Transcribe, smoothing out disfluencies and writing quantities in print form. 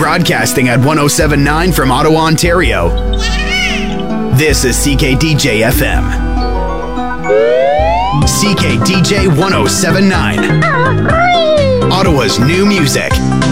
broadcasting at 107.9 from Ottawa, Ontario. This is CKDJ FM. CKDJ 107.9. Ottawa's new music.